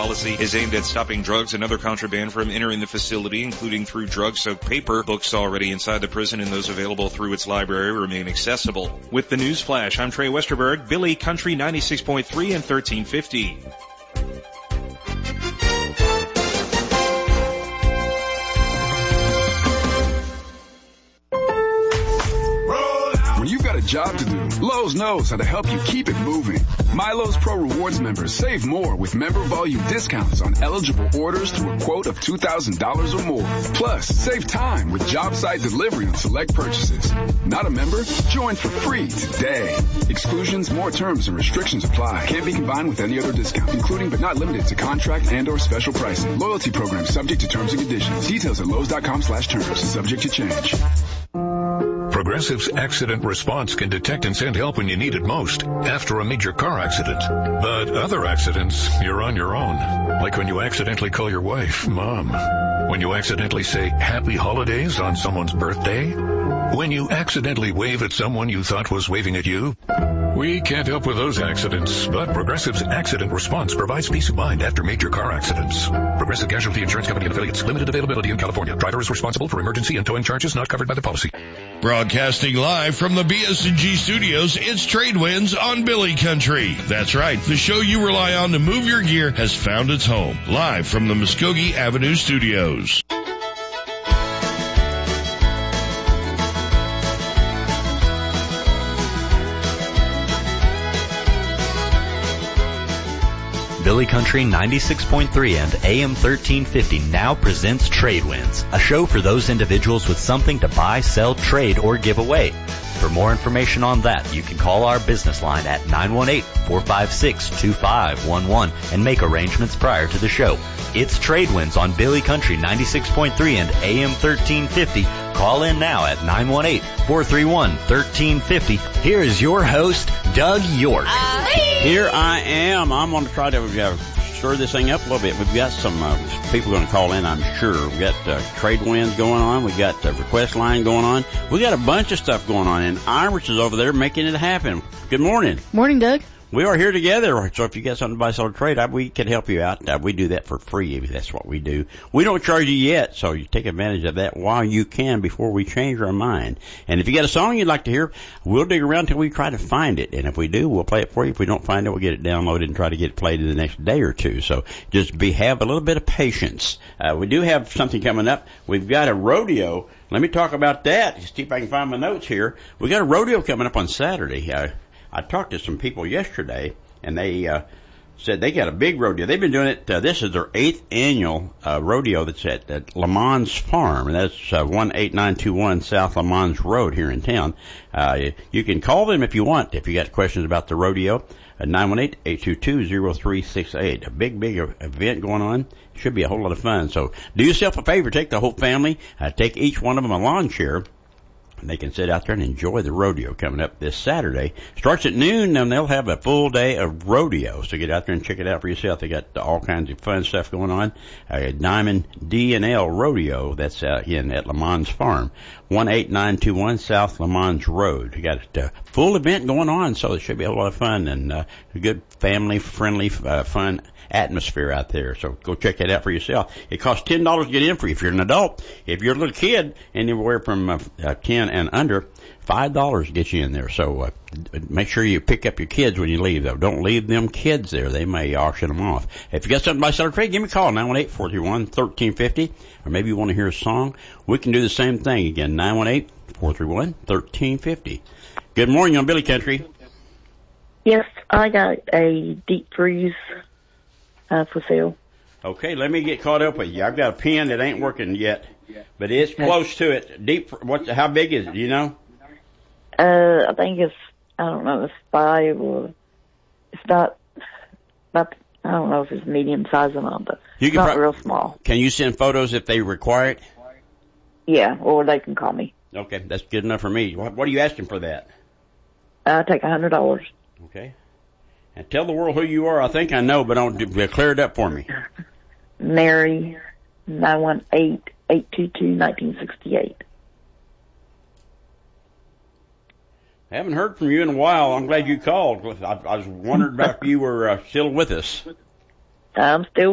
policy is aimed at stopping drugs and other contraband from entering the facility, including through drug-soaked paper. Books already inside the prison and those available through its library remain accessible. With the News Flash, I'm Trey Westerberg, Billy Country 96.3 and 1350. When you've got a job to do, Lowe's knows how to help you keep it moving. MyLowe's Pro Rewards members save more with member volume discounts on eligible orders through a quote of $2,000 or more. Plus, save time with job site delivery on select purchases. Not a member? Join for free today. Exclusions, more terms, and restrictions apply. Can't be combined with any other discount, including but not limited to contract and or special pricing. Loyalty program subject to terms and conditions. Details at Lowe's.com/terms. Subject to change. Progressive's accident response can detect and send help when you need it most after a major car accident. But other accidents, you're on your own. Like when you accidentally call your wife Mom. When you accidentally say Happy Holidays on someone's birthday. When you accidentally wave at someone you thought was waving at you. We can't help with those accidents, but Progressive's accident response provides peace of mind after major car accidents. Progressive Casualty Insurance Company and affiliates. Limited availability in California. Driver is responsible for emergency and towing charges not covered by the policy. Broadcasting live from the BS&G studios, it's Trade Winds on Billy Country. That's right, the show you rely on to move your gear has found its home. Live from the Muskogee Avenue studios. Billy Country 96.3 and AM 1350 now presents Trade Winds, a show for those individuals with something to buy, sell, trade, or give away. For more information on that, you can call our business line at 918-456-2511 and make arrangements prior to the show. It's Trade Winds on Billy Country 96.3 and AM 1350. Call in now at 918-431-1350. Here is your host, Doug York. Here I am. I'm going to try to stir this thing up a little bit. We've got some people going to call in, I'm sure. We've got Trade Winds going on. We've got request line going on. We've got a bunch of stuff going on, and Iris is over there making it happen. Good morning. Morning, Doug. We are here together, so if you got something to buy, sell, or trade, we can help you out. We do that for free. That's what we do. We don't charge you yet, so you take advantage of that while you can before we change our mind. And if you got a song you'd like to hear, we'll dig around till we try to find it. And if we do, we'll play it for you. If we don't find it, we'll get it downloaded and try to get it played in the next day or two. So just have a little bit of patience. We do have something coming up. We've got a rodeo. Let me talk about that. See if I can find my notes here. We got a rodeo coming up on Saturday. I talked to some people yesterday, and they said they got a big rodeo. They've been doing it. This is their 8th annual rodeo that's at Lamons Farm, and that's 18921 South Lamons Road here in town. You can call them if you want, if you got questions about the rodeo, at 918-822-0368. A big event going on. Should be a whole lot of fun. So do yourself a favor. Take the whole family. Take each one of them a lawn chair. And they can sit out there and enjoy the rodeo coming up this Saturday. Starts at noon, and they'll have a full day of rodeo. So get out there and check it out for yourself. They got all kinds of fun stuff going on. Diamond D&L Rodeo, that's at Lamons Farm, 18921 South Lamons Road. You got a full event going on, so it should be a lot of fun and a good family-friendly, fun atmosphere out there. So go check that out for yourself. It costs $10 to get in for you if you're an adult. If you're a little kid, anywhere from 10 and under, $5 gets you in there. So make sure you pick up your kids when you leave, though. Don't leave them kids there. They may auction them off. If you got something to buy, sell, or trade, give me a call, 918-431-1350. Or maybe you want to hear a song. We can do the same thing. Again, 918-431-1350. Good morning on Billy Country. Yes, I got a deep freeze for sale. Okay, let me get caught up with you. I've got a pen that ain't working yet, but it's close to it. How big is it? Do you know? I think it's 5 or it's not, I don't know if it's medium size or not, but it's not real small. Can you send photos if they require it? Yeah, or they can call me. Okay, that's good enough for me. What are you asking for that? I'll take $100. Okay. And tell the world who you are. I think I know, but don't clear it up for me. Mary, 918-822-1968. I haven't heard from you in a while. I'm glad you called. I was wondering about if you were still with us. I'm still